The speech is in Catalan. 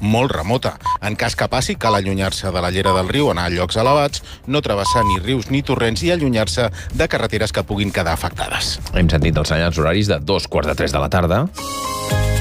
molt remota. En cas que passi, cal allunyar-se de la llera del riu, anar a llocs elevats, no travessar ni rius ni torrents i allunyar-se de carreteres que puguin quedar afectades. Hem sentit els senyals horaris de 2:45 de la tarda.